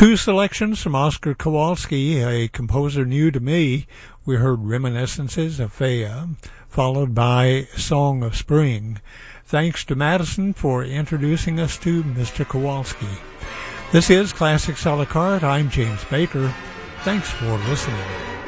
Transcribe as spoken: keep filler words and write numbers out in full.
Two selections from Oscar Kowalski, a composer new to me. We heard Reminiscences of Faya, followed by Song of Spring. Thanks to Madison for introducing us to Mister Kowalski. This is Classics a la carte. I'm James Baker. Thanks for listening.